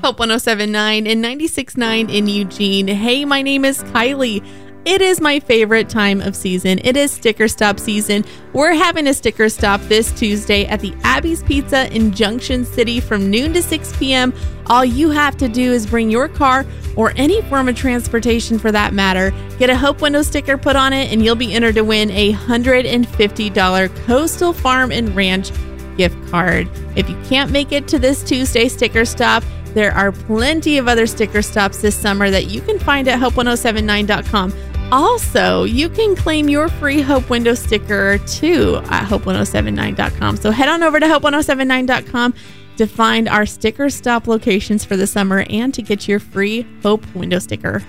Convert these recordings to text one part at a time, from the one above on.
Hope 107.9 and 96.9 in Eugene. Hey, my name is Kylie. It is my favorite time of season. It is sticker stop season. We're having a sticker stop this Tuesday at the Abby's Pizza in Junction City from noon to 6 p.m. All you have to do is bring your car or any form of transportation for that matter. Get a Hope Window sticker put on it and you'll be entered to win a $150 Coastal Farm and Ranch gift card. If you can't make it to this Tuesday sticker stop, there are plenty of other sticker stops this summer that you can find at hope1079.com. Also, you can claim your free Hope Window sticker too at hope1079.com. So head on over to hope1079.com to find our sticker stop locations for the summer and to get your free Hope Window sticker.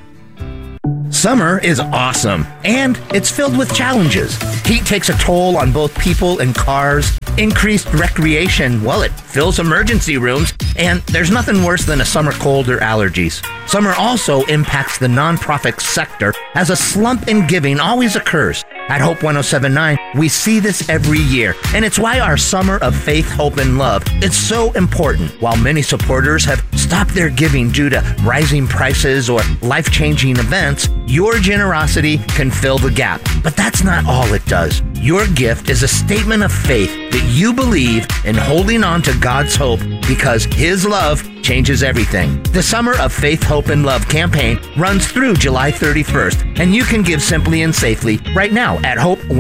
Summer is awesome, and it's filled with challenges. Heat takes a toll on both people and cars. Increased recreation, well, it fills emergency rooms, and there's nothing worse than a summer cold or allergies. Summer also impacts the nonprofit sector as a slump in giving always occurs. At Hope 1079, we see this every year, and it's why our Summer of Faith, Hope, and Love is so important. While many supporters have stopped their giving due to rising prices or life-changing events, your generosity can fill the gap. But that's not all it does. Your gift is a statement of faith that you believe in holding on to God's hope because His love changes everything. The Summer of Faith, Hope, and Love campaign runs through July 31st, and you can give simply and safely right now at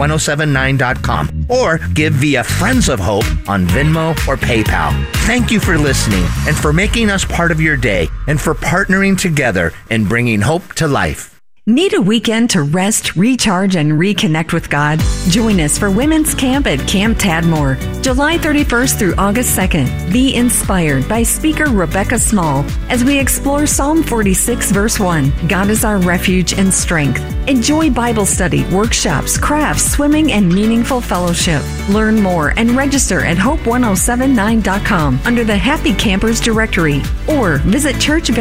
hope1079.com or give via Friends of Hope on Venmo or PayPal. Thank you for listening and for making us part of your day and for partnering together in bringing hope to life. Need a weekend to rest, recharge, and reconnect with God? Join us for Women's Camp at Camp Tadmore, July 31st through August 2nd. Be inspired by speaker Rebecca Small as we explore Psalm 46, verse 1. God is our refuge and strength. Enjoy Bible study, workshops, crafts, swimming, and meaningful fellowship. Learn more and register at hope1079.com under the Happy Campers directory or visit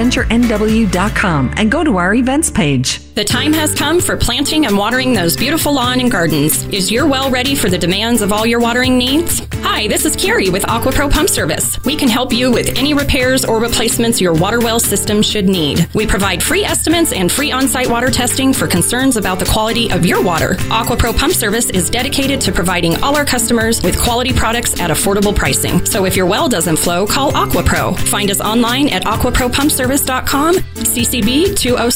churchventurenw.com and go to our events page. The time has come for planting and watering those beautiful lawn and gardens. Is your well ready for the demands of all your watering needs? Hi, this is Carrie with AquaPro Pump Service. We can help you with any repairs or replacements your water well system should need. We provide free estimates and free on-site water testing for concerns about the quality of your water. AquaPro Pump Service is dedicated to providing all our customers with quality products at affordable pricing. So if your well doesn't flow, call AquaPro. Find us online at aquapropumpservice.com, CCB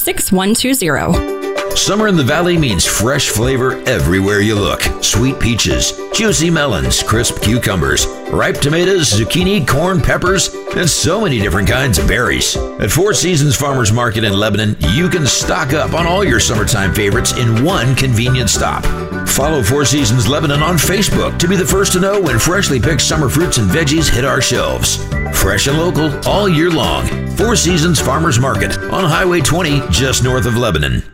206120. Summer in the Valley means fresh flavor everywhere you look. Sweet peaches, juicy melons, crisp cucumbers, ripe tomatoes, zucchini, corn, peppers, and so many different kinds of berries. At Four Seasons Farmers Market in Lebanon, you can stock up on all your summertime favorites in one convenient stop. Follow Four Seasons Lebanon on Facebook to be the first to know when freshly picked summer fruits and veggies hit our shelves. Fresh and local all year long. Four Seasons Farmers Market on Highway 20 just north of Lebanon.